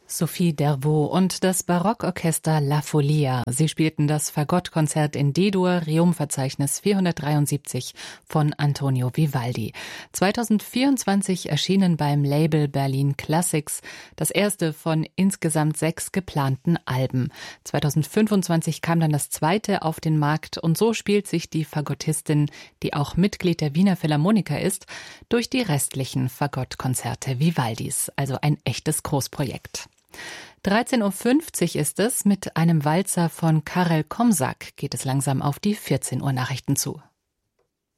Sophie Dervaux und das Barockorchester La Folia. Sie spielten das Fagottkonzert in D-Dur, Rerum-Verzeichnis 473 von Antonio Vivaldi. 2024 erschienen beim Label Berlin Classics das erste von insgesamt 6 geplanten Alben. 2025 kam dann das zweite auf den Markt und so spielt sich die Fagottistin, die auch Mitglied der Wiener Philharmoniker ist, durch die restlichen Fagottkonzerte Vivaldis. Also ein echtes Großprojekt. 13.50 Uhr ist es. Mit einem Walzer von Karel Komsak geht es langsam auf die 14 Uhr Nachrichten zu.